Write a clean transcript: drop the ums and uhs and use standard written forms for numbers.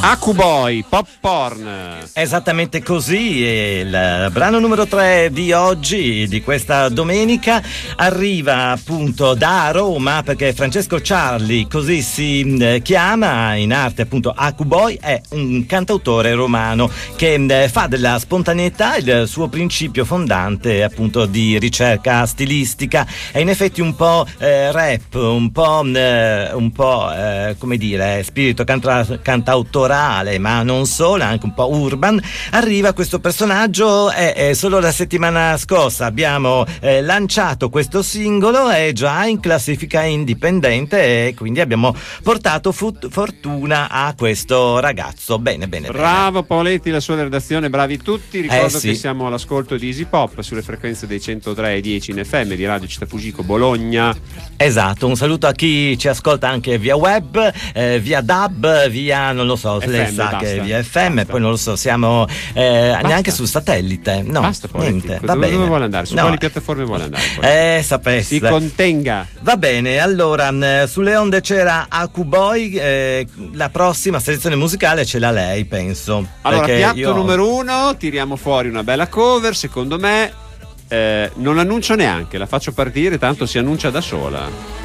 Akuboy, Pop Porn. Esattamente così, il brano numero 3 di oggi, di questa domenica, arriva appunto da Roma, perché Francesco Ciarli, così si chiama, in arte appunto Akuboy, è un cantautore romano che fa della spontaneità il suo principio fondante appunto di ricerca stilistica. È in effetti un po' rap, un po' come dire, spirito cantautorale, ma non solo, anche un po' urban. Arriva questo personaggio, solo la settimana scorsa abbiamo lanciato questo singolo, è già in classifica indipendente e quindi abbiamo portato fortuna a questo ragazzo. Bene. Bravo Paoletti, la sua redazione, bravi tutti. Ricordo sì, che siamo all'ascolto di Easy Pop sulle frequenze dei 103 e 10 in FM di Radio Città Fugico Bologna. Esatto, un saluto a chi ci ascolta anche via web, via DAB, via non lo so, FM, lei sa basta, che via FM, basta. poi non lo so, siamo neanche sul satellite. No, Basta, niente. Va dove bene. vuole andare? Su quali piattaforme vuole andare? Sapessi. Si contenga. Va bene, allora sulle onde c'era Akuboy, la prossima selezione musicale ce l'ha lei, penso. Allora, piatto numero 1, tiriamo fuori una bella cover, secondo me. Non l'annuncio neanche, la faccio partire, tanto si annuncia da sola.